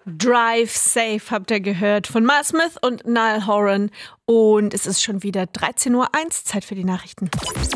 Drive Safe habt ihr gehört von Miles Smith und Niall Horan. Und es ist schon wieder 13:01 Uhr, Zeit für die Nachrichten.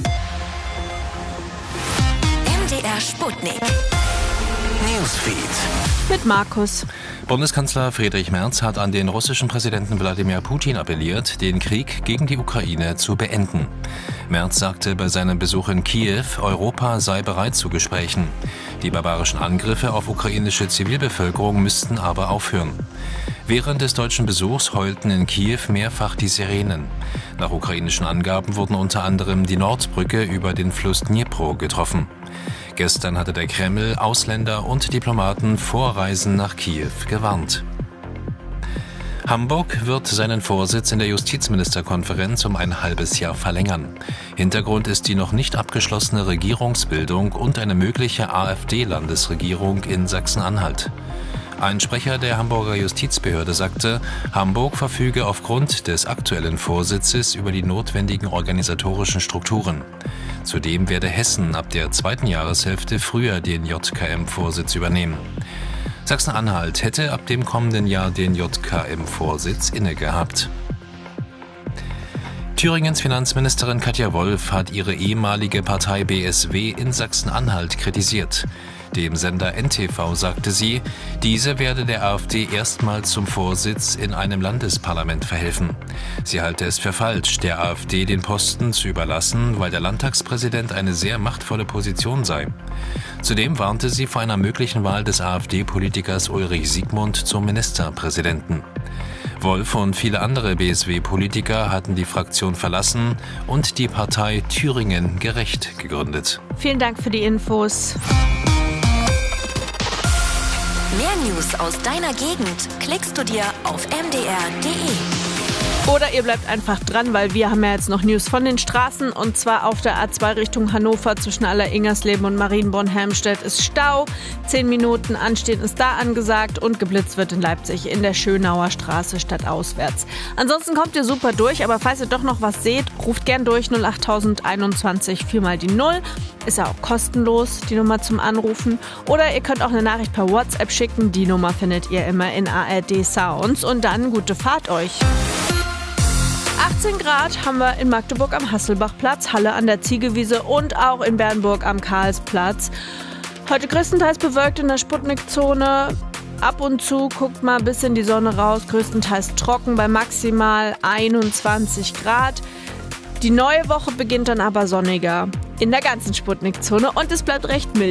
MDR Sputnik. Newsfeed. Mit Markus. Bundeskanzler Friedrich Merz hat an den russischen Präsidenten Wladimir Putin appelliert, den Krieg gegen die Ukraine zu beenden. Merz sagte bei seinem Besuch in Kiew, Europa sei bereit zu Gesprächen. Die barbarischen Angriffe auf ukrainische Zivilbevölkerung müssten aber aufhören. Während des deutschen Besuchs heulten in Kiew mehrfach die Sirenen. Nach ukrainischen Angaben wurden unter anderem die Nordbrücke über den Fluss Dnipro getroffen. Gestern hatte der Kreml Ausländer und Diplomaten vor Reisen nach Kiew gewarnt. Hamburg wird seinen Vorsitz in der Justizministerkonferenz um ein halbes Jahr verlängern. Hintergrund ist die noch nicht abgeschlossene Regierungsbildung und eine mögliche AfD-Landesregierung in Sachsen-Anhalt. Ein Sprecher der Hamburger Justizbehörde sagte, Hamburg verfüge aufgrund des aktuellen Vorsitzes über die notwendigen organisatorischen Strukturen. Zudem werde Hessen ab der zweiten Jahreshälfte früher den JKM-Vorsitz übernehmen. Sachsen-Anhalt hätte ab dem kommenden Jahr den JKM-Vorsitz innegehabt. Thüringens Finanzministerin Katja Wolf hat ihre ehemalige Partei BSW in Sachsen-Anhalt kritisiert. Dem Sender NTV sagte sie, diese werde der AfD erstmals zum Vorsitz in einem Landesparlament verhelfen. Sie halte es für falsch, der AfD den Posten zu überlassen, weil der Landtagspräsident eine sehr machtvolle Position sei. Zudem warnte sie vor einer möglichen Wahl des AfD-Politikers Ulrich Siegmund zum Ministerpräsidenten. Wolf und viele andere BSW-Politiker hatten die Fraktion verlassen und die Partei Thüringen gerecht gegründet. Vielen Dank für die Infos. Mehr News aus deiner Gegend klickst du dir auf mdr.de. Oder ihr bleibt einfach dran, weil wir haben ja jetzt noch News von den Straßen. Und zwar auf der A2 Richtung Hannover zwischen Aller-Ingersleben und Marienborn-Helmstedt ist Stau. 10 Minuten Anstehen ist da angesagt und geblitzt wird in Leipzig in der Schönauer Straße stadtauswärts. Ansonsten kommt ihr super durch, aber falls ihr doch noch was seht, ruft gern durch 08021 4 mal die 0. Ist ja auch kostenlos, die Nummer zum Anrufen. Oder ihr könnt auch eine Nachricht per WhatsApp schicken. Die Nummer findet ihr immer in ARD Sounds. Und dann gute Fahrt euch. 18 Grad haben wir in Magdeburg am Hasselbachplatz, Halle an der Ziegewiese und auch in Bernburg am Karlsplatz. Heute größtenteils bewölkt in der Sputnikzone. Ab und zu guckt mal ein bisschen die Sonne raus, größtenteils trocken bei maximal 21 Grad. Die neue Woche beginnt dann aber sonniger in der ganzen Sputnikzone und es bleibt recht mild.